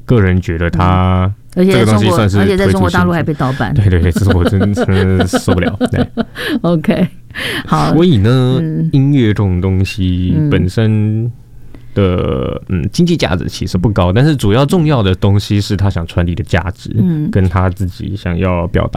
个人觉得它而且这个东西算是而且在中国大陆还被盗版。 对对对，这是我真的受不了。对 OK， 好。 所以呢，音乐这种东西本身的经济价值其实不高，但是主要重要的东西是他想传递的价值，跟他自己想要表达